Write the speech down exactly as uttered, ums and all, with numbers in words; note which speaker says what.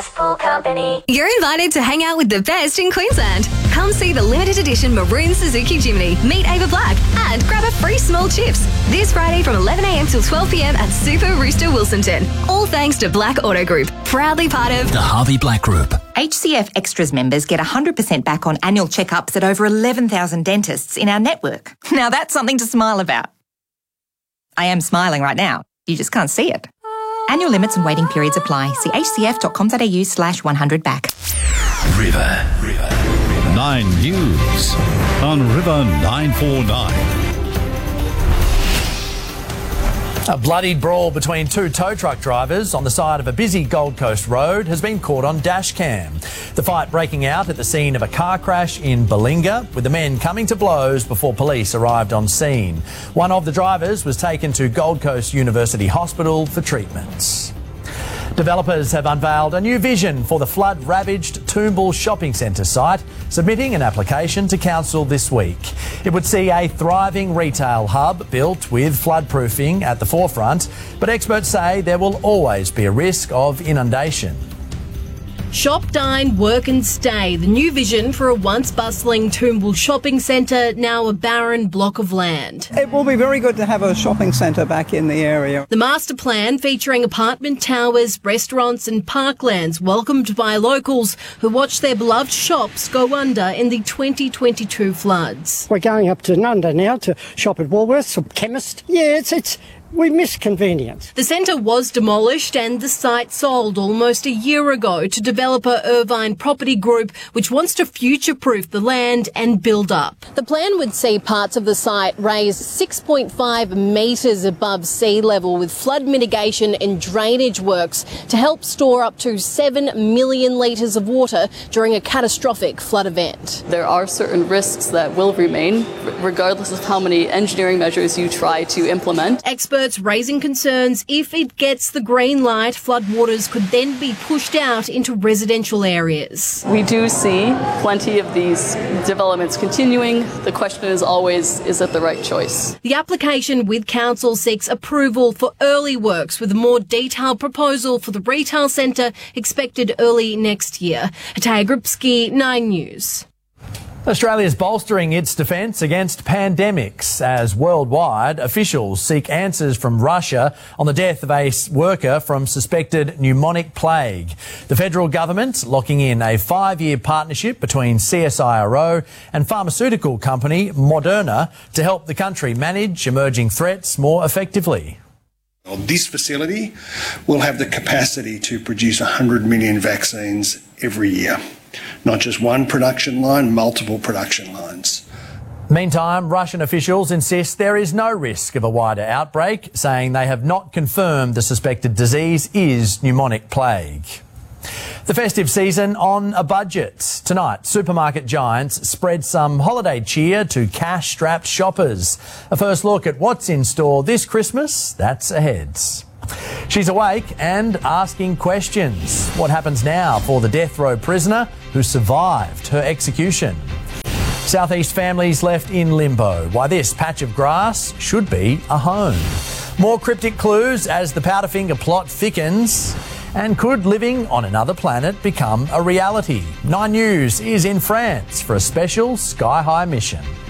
Speaker 1: Gas Pool Company.
Speaker 2: You're invited to hang out with the best in Queensland. Come see the limited edition Maroon Suzuki Jimny, meet Ava Black, and grab a free small chips this Friday from eleven a m till twelve p m at Super Rooster Wilsonton. All thanks to Black Auto Group, proudly part of
Speaker 3: the Harvey Black Group.
Speaker 4: H C F Extras members get one hundred percent back on annual checkups at over eleven thousand dentists in our network. Now that's something to smile about. I am smiling right now. You just can't see it. Annual limits and waiting periods apply. See h c f dot com dot a u slash one hundred back.
Speaker 3: River. River.
Speaker 5: Nine News on River nine four nine.
Speaker 6: A bloodied brawl between two tow truck drivers on the side of a busy Gold Coast road has been caught on dash cam. The fight breaking out at the scene of a car crash in Balinga, with the men coming to blows before police arrived on scene. One of the drivers was taken to Gold Coast University Hospital for treatments. Developers have unveiled a new vision for the flood-ravaged Toombul shopping centre site, submitting an application to council this week. It would see a thriving retail hub built with floodproofing at the forefront, but experts say there will always be a risk of inundation.
Speaker 7: Shop, dine, work and stay. The new vision for a once bustling Toombul shopping centre, now a barren block of land.
Speaker 8: It will be very good to have a shopping centre back in the area.
Speaker 7: The master plan featuring apartment towers, restaurants and parklands welcomed by locals who watched their beloved shops go under in the twenty twenty-two floods.
Speaker 9: We're going up to Nunda now to shop at Woolworths, a chemist. Yeah, it's... it's We miss convenience.
Speaker 7: The centre was demolished and the site sold almost a year ago to developer Irvine Property Group, which wants to future-proof the land and build up. The plan would see parts of the site raised six point five metres above sea level with flood mitigation and drainage works to help store up to seven million litres of water during a catastrophic flood event.
Speaker 10: There are certain risks that will remain, regardless of how many engineering measures you try to implement.
Speaker 7: Experts raising concerns if it gets the green light, floodwaters could then be pushed out into residential areas.
Speaker 10: We do see plenty of these developments continuing. The question is always, is it the right choice?
Speaker 7: The application with council seeks approval for early works with a more detailed proposal for the retail centre expected early next year. Hataya Gripsky, Nine News.
Speaker 6: Australia is bolstering its defence against pandemics as worldwide officials seek answers from Russia on the death of a worker from suspected pneumonic plague. The federal government locking in a five-year partnership between C S I R O and pharmaceutical company Moderna to help the country manage emerging threats more effectively.
Speaker 11: This facility will have the capacity to produce one hundred million vaccines every year. Not just one production line, multiple production lines.
Speaker 6: Meantime, Russian officials insist there is no risk of a wider outbreak, saying they have not confirmed the suspected disease is pneumonic plague. The festive season on a budget. Tonight, supermarket giants spread some holiday cheer to cash-strapped shoppers. A first look at what's in store this Christmas, that's ahead. She's awake and asking questions. What happens now for the death row prisoner who survived her execution? Southeast families left in limbo. Why this patch of grass should be a home. More cryptic clues as the Powderfinger plot thickens. And could living on another planet become a reality? Nine News is in France for a special Sky High mission.